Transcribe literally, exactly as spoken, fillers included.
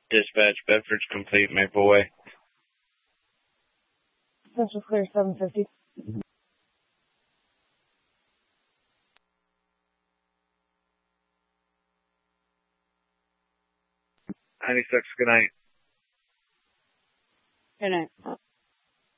Dispatch, Bedford's complete, Maple Way. Central Clear seven fifty. ninety-six, good night. Good night.